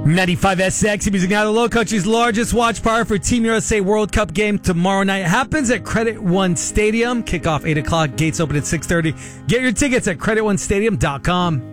95 SX Music Now, the Low Country's largest watch party for Team USA World Cup game tomorrow night happens at Credit One Stadium. Kickoff 8 o'clock. Gates open at 6:30. Get your tickets at creditonesstadium.com.